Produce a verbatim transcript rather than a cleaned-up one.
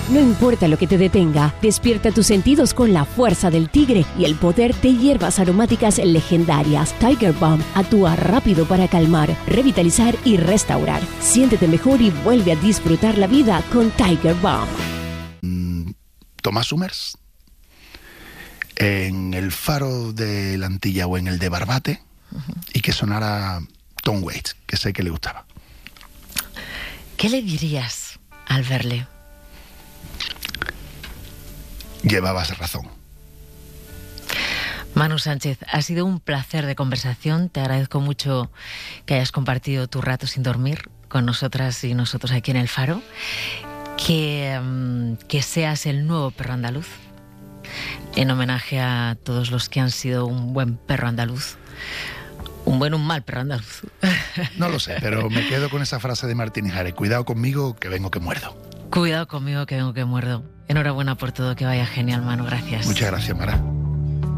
No importa lo que te detenga, despierta tus sentidos con la fuerza del tigre y el poder de hierbas aromáticas legendarias. Tiger Balm actúa rápido para calmar, revitalizar y restaurar. Siéntete mejor y vuelve a disfrutar la vida con Tiger Balm. Mm, Tomás Summers, en el Faro de la Antilla o en el de Barbate, uh-huh. y que sonara Tom Waits, que sé que le gustaba. ¿Qué le dirías al verle? Llevabas razón. Manu Sánchez, ha sido un placer de conversación. Te agradezco mucho que hayas compartido tu rato sin dormir con nosotras y nosotros aquí en El Faro. Que, um, que seas el nuevo perro andaluz, en homenaje a todos los que han sido un buen perro andaluz. Un buen o un mal perro andaluz. No lo sé, pero me quedo con esa frase de Martín Ijares. Cuidado conmigo, que vengo que muerdo. Cuidado conmigo, que vengo que muerdo. Enhorabuena por todo, que vaya genial, Manu. Gracias. Muchas gracias, Mara.